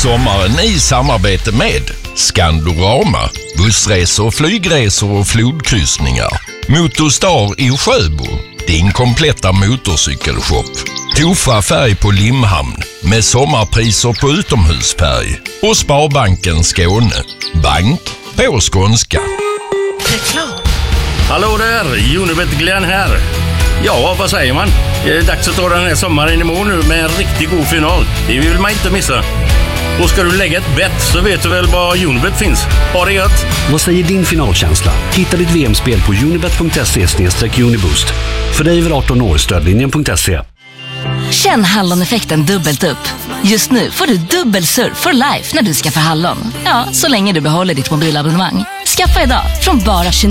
Sommaren i samarbete med Skandorama, bussresor, flygresor och flodkryssningar. Motorstar i Sjöbo, din kompletta motorcykelshop. Tofa färg på Limhamn med sommarpriser på utomhusfärg. Och Sparbanken Skåne, bank på skånska. Reklam. Hallå där, Unibet Glenn här. Ja, vad säger man? Det är dags att ta den här sommaren i mål nu med en riktigt god final. Det vill man inte missa. Och ska du lägga ett bett så vet du väl var Unibet finns. Ha det gött! Vad säger din finalkänsla? Hitta ditt VM-spel på unibet.se/uniboost. För dig över 18 år, stödlinjen.se. Känn Hallon-effekten dubbelt upp. Just nu får du dubbel surf for life när du skaffar Hallon. Ja, så länge du behåller ditt mobilabonnemang. Skaffa idag från bara 29